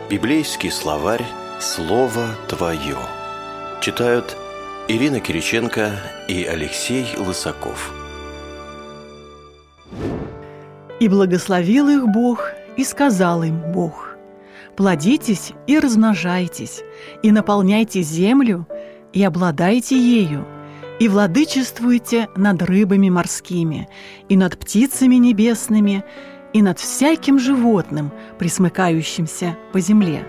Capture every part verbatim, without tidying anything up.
Библейский словарь «Слово Твое». Читают Ирина Кириченко и Алексей Лысаков. «И благословил их Бог, и сказал им Бог: плодитесь и размножайтесь, и наполняйте землю, и обладайте ею, и владычествуйте над рыбами морскими, и над птицами небесными, и над всяким животным, пресмыкающимся по земле».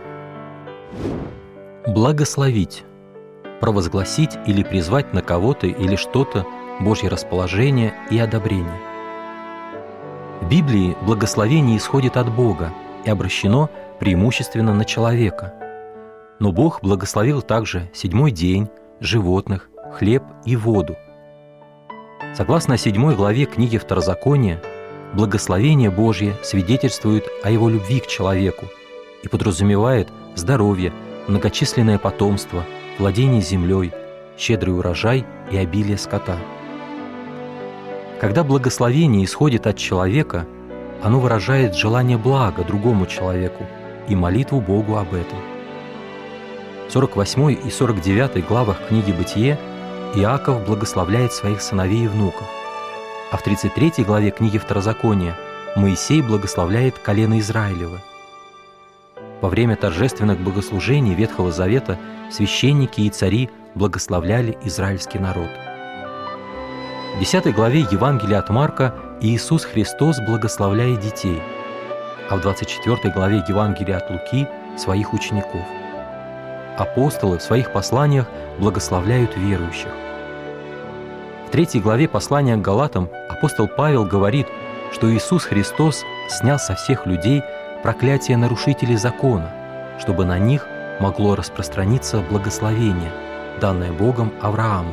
Благословить – провозгласить или призвать на кого-то или что-то Божье расположение и одобрение. В Библии благословение исходит от Бога и обращено преимущественно на человека. Но Бог благословил также седьмой день, животных, хлеб и воду. Согласно седьмой главе книги Второзакония, благословение Божье свидетельствует о Его любви к человеку и подразумевает здоровье, многочисленное потомство, владение землей, щедрый урожай и обилие скота. Когда благословение исходит от человека, оно выражает желание блага другому человеку и молитву Богу об этом. В сорок восьмой и сорок девятой главах книги «Бытие» Иаков благословляет своих сыновей и внуков, а в тридцать третьей главе книги Второзакония Моисей благословляет колено Израилева. Во время торжественных богослужений Ветхого Завета священники и цари благословляли израильский народ. В десятой главе Евангелия от Марка Иисус Христос благословляет детей, а в двадцать четвёртой главе Евангелия от Луки – своих учеников. Апостолы в своих посланиях благословляют верующих. В третьей главе послания к Галатам апостол Павел говорит, что Иисус Христос снял со всех людей проклятие нарушителей закона, чтобы на них могло распространиться благословение, данное Богом Аврааму.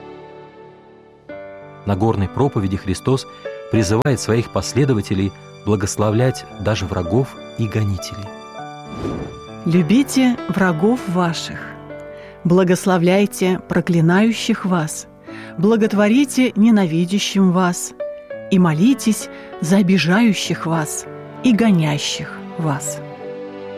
На Нагорной проповеди Христос призывает своих последователей благословлять даже врагов и гонителей. «Любите врагов ваших, благословляйте проклинающих вас, благотворите ненавидящим вас, и молитесь за обижающих вас и гонящих вас».